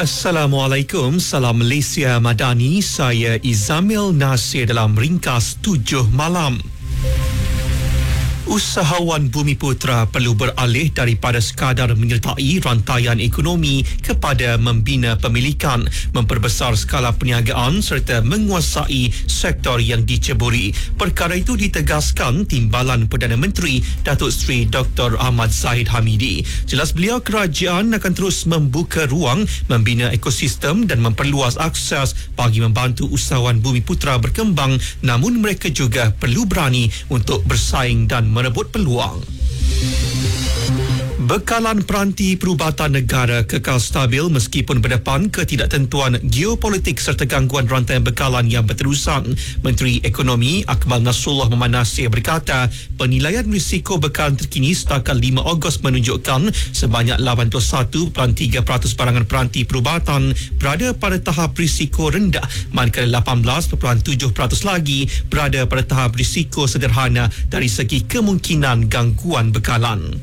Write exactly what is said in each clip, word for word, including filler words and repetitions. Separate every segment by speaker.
Speaker 1: Assalamualaikum, salam Malaysia Madani, saya Izamil Nasir dalam ringkas tujuh malam. Usahawan Bumiputra perlu beralih daripada sekadar menyertai rantaian ekonomi kepada membina pemilikan, memperbesar skala perniagaan serta menguasai sektor yang diceburi. Perkara itu ditegaskan Timbalan Perdana Menteri Datuk Seri Doktor Ahmad Zahid Hamidi. Jelas beliau kerajaan akan terus membuka ruang, membina ekosistem dan memperluas akses bagi membantu usahawan Bumiputra berkembang, namun mereka juga perlu berani untuk bersaing dan merebut peluang. Bekalan peranti perubatan negara kekal stabil meskipun berdepan ketidaktentuan geopolitik serta gangguan rantaian bekalan yang berterusan. Menteri Ekonomi Akmal Nasrullah Mohamad Nasir berkata, penilaian risiko bekalan terkini setakat lima Ogos menunjukkan sebanyak lapan puluh satu perpuluhan tiga peratus barangan peranti perubatan berada pada tahap risiko rendah, manakala lapan belas perpuluhan tujuh peratus lagi berada pada tahap risiko sederhana dari segi kemungkinan gangguan bekalan.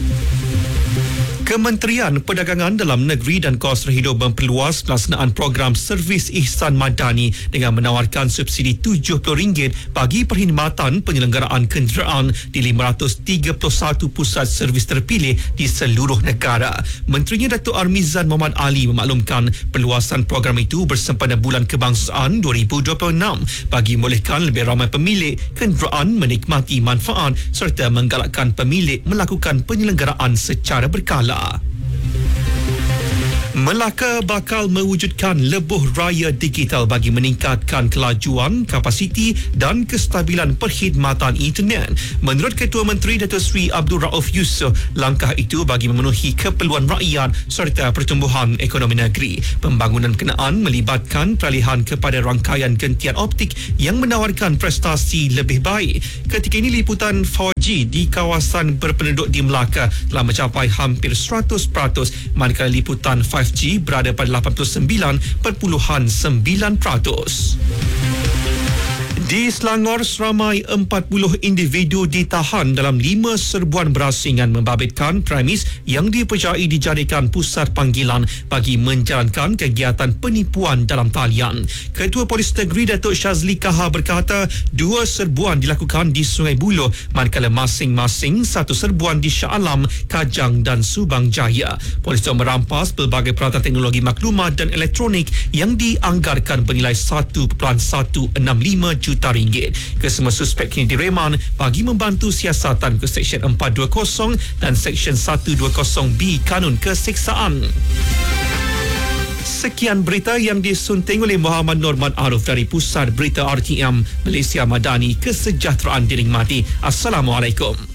Speaker 1: Kementerian Perdagangan Dalam Negeri dan Kos Terhidup memperluas pelaksanaan program servis ihsan madani dengan menawarkan subsidi tujuh puluh ringgit bagi perkhidmatan penyelenggaraan kenderaan di lima ratus tiga puluh satu pusat servis terpilih di seluruh negara. Menterinya Datuk Armizan Muhammad Ali memaklumkan perluasan program itu bersempena Bulan Kebangsaan dua ribu dua puluh enam bagi membolehkan lebih ramai pemilik kenderaan menikmati manfaat serta menggalakkan pemilik melakukan penyelenggaraan secara berkala. Melaka bakal mewujudkan lebuh raya digital bagi meningkatkan kelajuan, kapasiti dan kestabilan perkhidmatan internet. Menurut Ketua Menteri Datuk Seri Abdul Rauf Yusof, langkah itu bagi memenuhi keperluan rakyat serta pertumbuhan ekonomi negeri. Pembangunan berkenaan melibatkan peralihan kepada rangkaian gentian optik yang menawarkan prestasi lebih baik. Ketika ini liputan empat G di kawasan berpenduduk di Melaka telah mencapai hampir seratus peratus, manakala liputan lima G berada pada lapan puluh sembilan perpuluhan sembilan peratus. Di Selangor, seramai empat puluh individu ditahan dalam lima serbuan berasingan membabitkan premis yang dipercayai dijadikan pusat panggilan bagi menjalankan kegiatan penipuan dalam talian. Ketua Polis Negeri Datuk Syazli Kahar berkata, dua serbuan dilakukan di Sungai Buloh, manakala masing-masing satu serbuan di Shah Alam, Kajang dan Subang Jaya. Polis telah merampas pelbagai peralatan teknologi maklumat dan elektronik yang dianggarkan bernilai satu perpuluhan satu enam lima juta ringgit. Kesemua suspek kini direman bagi membantu siasatan ke Seksyen empat dua kosong dan Seksyen seratus dua puluh B Kanun Keseksaan. Sekian berita yang disunting oleh Muhammad Norman Arif dari Pusat Berita R T M Malaysia Madani. Kesejahteraan dinikmati. Assalamualaikum.